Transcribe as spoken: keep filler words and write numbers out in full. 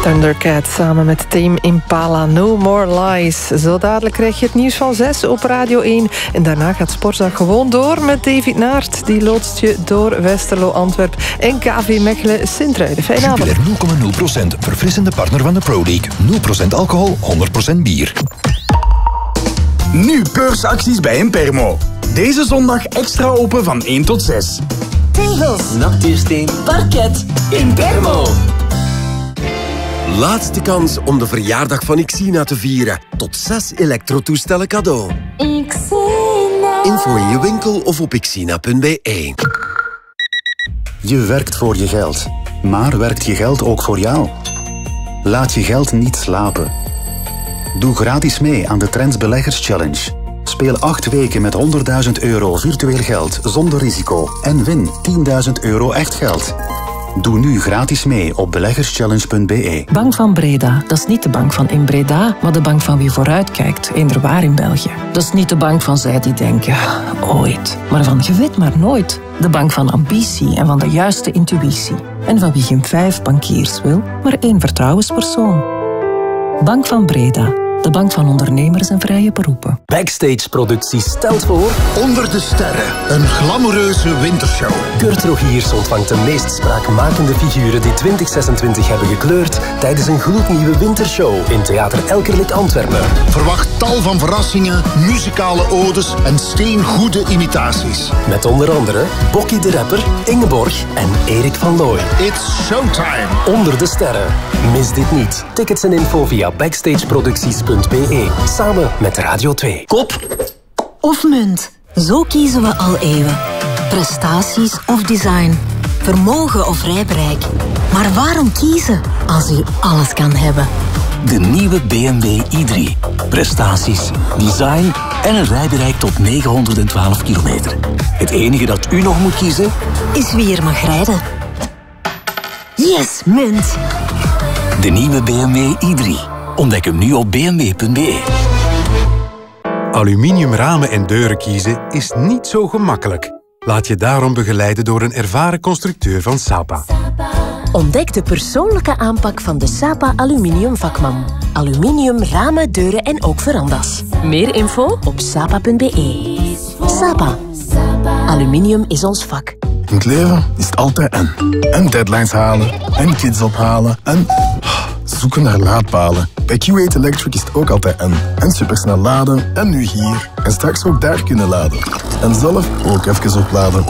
Thundercat samen met Tame Impala, No More Lies. Zo dadelijk krijg je het nieuws van zes op Radio één. En daarna gaat Sportdag gewoon door met David Naert. Die loodst je door Westerlo, Antwerp en K V Mechelen, Sint-Truiden. Fijne avond. Jupiler nul komma nul procent, verfrissende partner van de Pro League. nul procent alcohol, honderd procent bier. Nu beursacties bij Impermo. Deze zondag extra open van één tot zes. Tegels, nachtuursteen, parket, Impermo. Laatste kans om de verjaardag van Xina te vieren. Tot zes elektrotoestellen cadeau. Xina. Info in je winkel of op xina punt b e. Je werkt voor je geld. Maar werkt je geld ook voor jou? Laat je geld niet slapen. Doe gratis mee aan de Trends Beleggers Challenge. Speel acht weken met honderdduizend euro virtueel geld zonder risico en win tienduizend euro echt geld. Doe nu gratis mee op beleggerschallenge punt b e. Bank van Breda, dat is niet de bank van in Breda, maar de bank van wie vooruitkijkt, eender waar in België. Dat is niet de bank van zij die denken, ooit, maar van je weet maar nooit. De bank van ambitie en van de juiste intuïtie. En van wie geen vijf bankiers wil, maar één vertrouwenspersoon. Bank van Breda. De bank van ondernemers en vrije beroepen. Backstage Producties stelt voor... Onder de sterren, een glamoureuze wintershow. Kurt Rogiers ontvangt de meest spraakmakende figuren die twintig zesentwintig hebben gekleurd tijdens een gloednieuwe wintershow in Theater Elkerlijk Antwerpen. Verwacht tal van verrassingen, muzikale odes en steengoede imitaties. Met onder andere Bokkie de Rapper, Ingeborg en Erik van Looy. It's showtime. Onder de sterren. Mis dit niet. Tickets en info via backstageproducties punt b e. Samen met Radio twee. Kop of munt. Zo kiezen we al eeuwen. Prestaties of design. Vermogen of rijbereik. Maar waarom kiezen als u alles kan hebben? De nieuwe B M W i drie. Prestaties, design en een rijbereik tot negenhonderdtwaalf kilometer. Het enige dat u nog moet kiezen is wie er mag rijden. Yes, munt. De nieuwe B M W i drie. Ontdek hem nu op b m w punt b e. Aluminium ramen en deuren kiezen is niet zo gemakkelijk. Laat je daarom begeleiden door een ervaren constructeur van Sapa. Ontdek de persoonlijke aanpak van de Sapa Aluminium vakman. Aluminium, ramen, deuren en ook verandas. Meer info op sapa punt b e. Sapa. Aluminium is ons vak. In het leven is het altijd en. En deadlines halen, en kids ophalen, en zoeken naar laadpalen. Bij Q acht Electric is het ook altijd en. En supersnel laden, en nu hier. En straks ook daar kunnen laden. En zelf ook even opladen.